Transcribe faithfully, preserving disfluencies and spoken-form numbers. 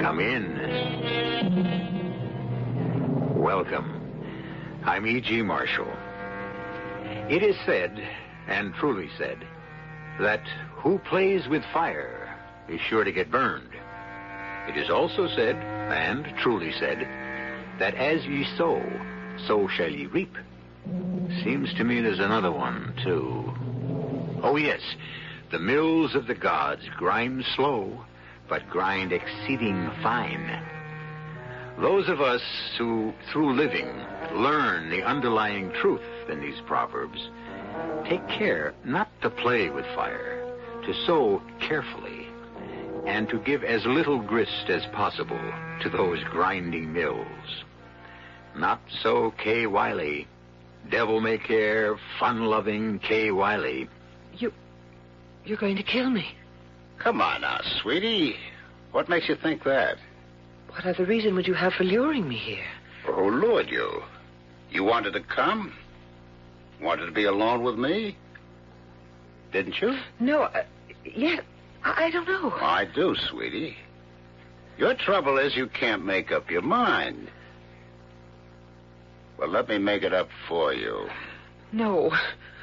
Come in. Welcome. I'm E G. Marshall. It is said, and truly said, that who plays with fire is sure to get burned. It is also said, and truly said, that as ye sow, so shall ye reap. Seems to me there's another one, too. Oh, yes, the mills of the gods grind slow, but grind exceeding fine. Those of us who, through living, learn the underlying truth in these proverbs, take care not to play with fire, to sow carefully, and to give as little grist as possible to those grinding mills. Not so Kay Wiley, devil-may-care, fun-loving Kay Wiley. You... you're going to kill me. Come on now, sweetie. What makes you think that? What other reason would you have for luring me here? Who lured you? You wanted to come? Wanted to be alone with me? Didn't you? No, uh, yeah, I, I don't know. I do, sweetie. Your trouble is you can't make up your mind. Well, let me make it up for you. No.